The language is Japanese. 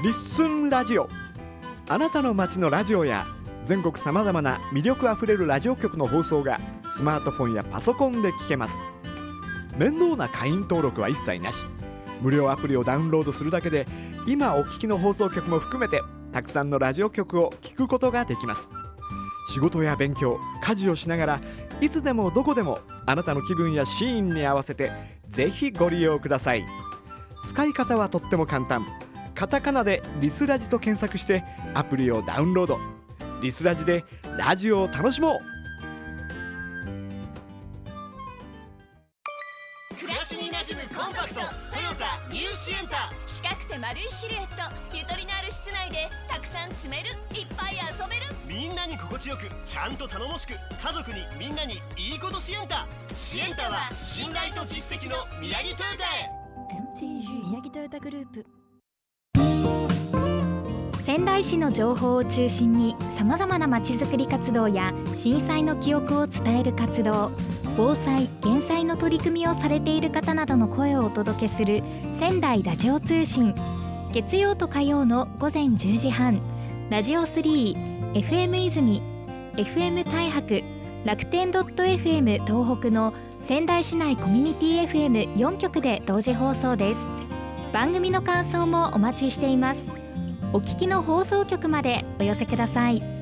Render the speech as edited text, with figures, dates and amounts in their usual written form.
リッスンラジオ。あなたの街のラジオや全国さまざまな魅力あふれるラジオ局の放送がスマートフォンやパソコンで聞けます。面倒な会員登録は一切なし、無料アプリをダウンロードするだけで今お聞きの放送局も含めてたくさんのラジオ局を聞くことができます。仕事や勉強、家事をしながらいつでもどこでもあなたの気分やシーンに合わせてぜひご利用ください。使い方はとっても簡単。カタカナでリスラジと検索してアプリをダウンロード。リスラジでラジオを楽しもう。 暮らしに馴染むコンパクトトヨタニューシエンタ。 四角くて丸いシルエット、ゆとりのある室内でたくさん積める、いっぱい遊べる。 みんなに心地よく、ちゃんと頼もしく、家族にみんなにいいことシエンタ。シエンタは信頼と実績の宮城トヨタへ。 MTG 宮城トヨタグループ。仙台市の情報を中心にさまざまなまちづくり活動や震災の記憶を伝える活動、防災・減災の取り組みをされている方などの声をお届けする仙台ラジオ通信。月曜と火曜の午前10時半、ラジオ3、FM 泉、FM 太白、楽天 .fm 東北の仙台市内コミュニティ FM4 局で同時放送です。番組の感想もお待ちしています。お聞きの放送局までお寄せください。